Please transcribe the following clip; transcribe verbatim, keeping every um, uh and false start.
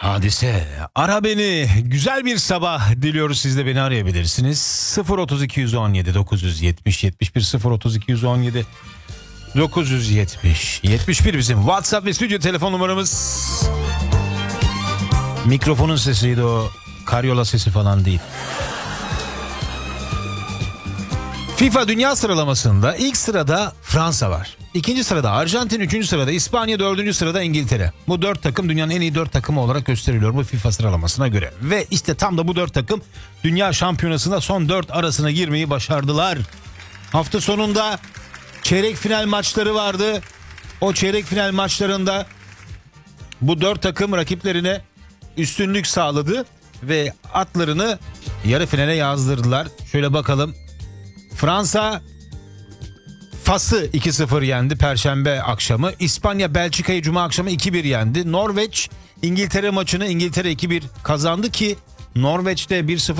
Hadise. Ara beni. Güzel bir sabah diliyoruz. Siz de beni arayabilirsiniz. sıfır otuz iki on yedi dokuz yetmiş yetmiş bir sıfır otuz iki on yedi dokuz yetmiş yetmiş bir bizim WhatsApp ve stüdyo telefon numaramız. Mikrofonun sesiydi o. Karyola sesi falan değil. FIFA Dünya Sıralaması'nda ilk sırada Fransa var. İkinci sırada Arjantin, üçüncü sırada İspanya, dördüncü sırada İngiltere. Bu dört takım dünyanın en iyi dört takımı olarak gösteriliyor bu FIFA sıralamasına göre. Ve işte tam da bu dört takım Dünya Şampiyonası'nda son dört arasına girmeyi başardılar. Hafta sonunda çeyrek final maçları vardı. O çeyrek final maçlarında bu dört takım rakiplerine üstünlük sağladı ve atlarını yarı finale yazdırdılar. Şöyle bakalım. Fransa Fas'ı iki sıfır yendi Perşembe akşamı. İspanya Belçika'yı Cuma akşamı iki bir yendi. Norveç İngiltere maçını İngiltere iki bir kazandı ki Norveç'te bir sıfır